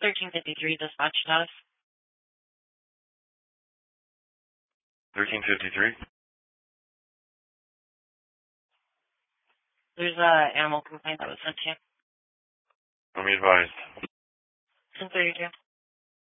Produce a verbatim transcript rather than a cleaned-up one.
thirteen fifty-three dispatch status. thirteen fifty-three. There's a animal complaint that was sent to you. Let me advise. ten thirty-two.